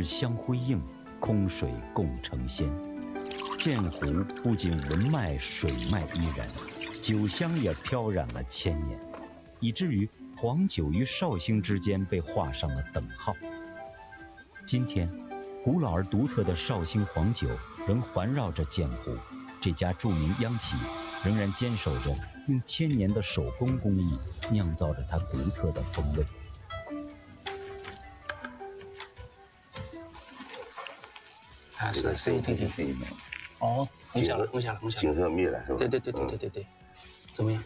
日相辉映，空水共成仙。鉴湖不仅文脉水脉依然，酒香也飘染了千年，以至于黄酒与绍兴之间被画上了等号。今天，古老而独特的绍兴黄酒仍环绕着鉴湖，这家著名央企仍然坚守着用千年的手工工艺酿造着它独特的风味。 啊，是声音听听。哦，红下了。 景色密了是吧？ 对，怎么样？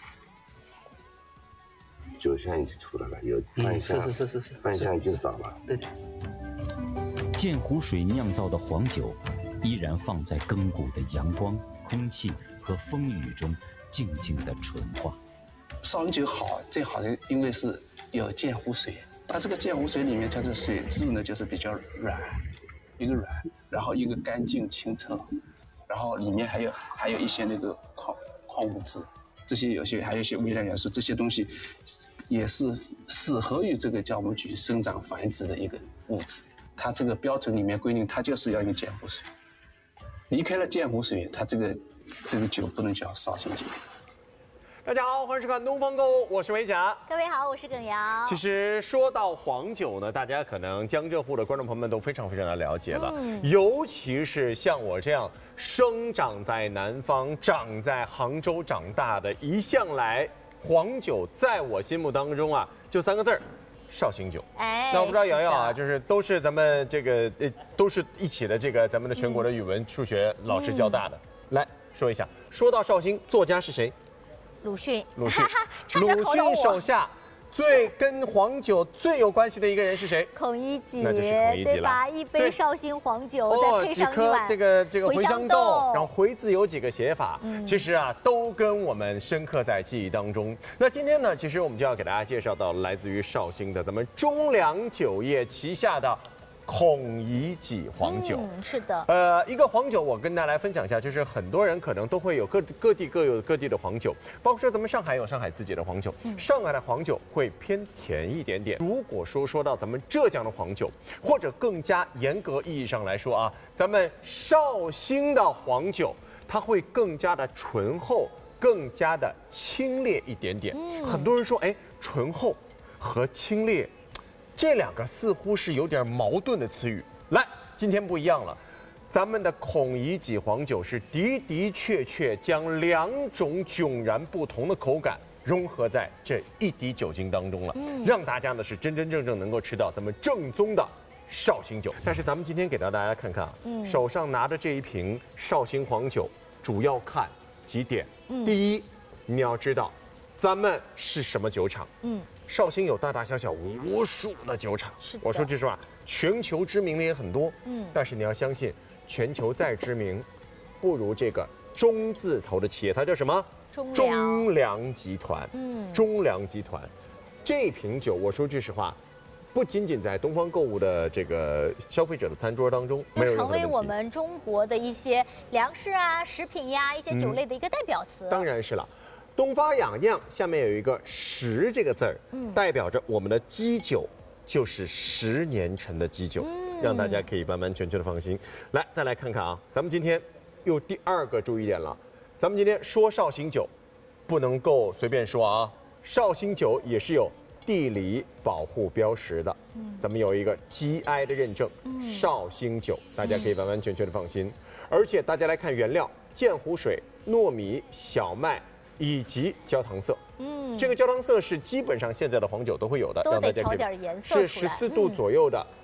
酒香已经出来了，有饭香， 是， 饭香已经少了。 对。 鉴湖水酿造的黄酒，依然放在亘古的阳光、空气和风雨中，静静地纯化。 绍兴酒好，最好的因为是有鉴湖水，它这个鉴湖水里面，它的水质呢就是比较软，一个软，然后一个干净清澈，然后里面还有一些那个矿物质，这些还有一些微量元素，这些东西也是适合于这个酵母菌生长繁殖的一个物质。它这个标准里面规定，它就是要用鉴湖水。离开了鉴湖水，它这个酒不能叫绍兴酒。 大家好，欢迎收看《东方购物》，我是维甲。 各位好，我是耿瑶。 其实说到黄酒呢，大家可能江浙沪的观众朋友们都非常的了解了，尤其是像我这样生长在南方、长在杭州长大的，一向来黄酒在我心目当中啊，就3个字儿。绍兴酒，那我不知道瑶瑶啊，就是都是咱们这个都是一起的这个咱们的全国的语文、数学老师教大的，来说一下。说到绍兴，作家是谁？ 鲁迅。 鲁迅手下跟黄酒最有关系的一个人是谁？ 孔乙己， 那就是孔乙己了， 对吧？一杯绍兴黄酒，再配上一碗这个茴香豆，然后茴字有几个写法，其实啊都跟我们深刻在记忆当中。那今天呢，其实我们就要给大家介绍到来自于绍兴的咱们中粮酒业旗下的孔乙己黄酒。 是的。 一个黄酒，我跟大家来分享一下，就是很多人可能都会有各地各有各地的黄酒，包括说咱们上海有上海自己的黄酒，上海的黄酒会偏甜一点点。如果说到咱们浙江的黄酒，或者更加严格意义上来说啊，咱们绍兴的黄酒，它会更加的醇厚，更加的清冽一点点。很多人说，醇厚和清冽这2个似乎是有点矛盾的词语。来，今天不一样了，咱们的孔乙己黄酒是的确将2种迥然不同的口感融合在这一滴酒精当中了，让大家呢是真正能够吃到咱们正宗的绍兴酒。但是咱们今天给到大家看看啊，手上拿着这一瓶绍兴黄酒，主要看几点。第一，你要知道咱们是什么酒厂。绍兴有大大小小无数的酒厂，我说句实话，全球知名的也很多。但是你要相信，全球再知名，不如这个中字头的企业，它叫什么？中粮集团。中粮集团，这瓶酒，我说句实话，不仅仅在东方购物的这个消费者的餐桌当中，没有任何问题， 成为我们中国的一些粮食啊、食品呀、一些酒类的一个代表词。 当然是了。东发养酿下面有一个10这个字儿，代表着我们的基酒就是10年陈的基酒，让大家可以完全的放心。来，再来看看啊，咱们今天又第2个注意点了，咱们今天说绍兴酒，不能够随便说啊，绍兴酒也是有地理保护标识的，咱们有一个 GI 的认证，绍兴酒，大家可以完全的放心。而且大家来看原料，鉴湖水、糯米、小麦。以及焦糖色，这个焦糖色是基本上现在的黄酒都会有的， 都得调点颜色出来，是14度左右的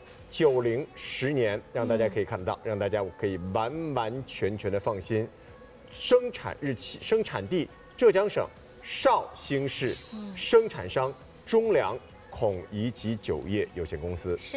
90、10年，让大家可以看到，让大家可以完全的放心。生产日期、生产地浙江省绍兴市，生产商中粮孔乙己酒业有限公司。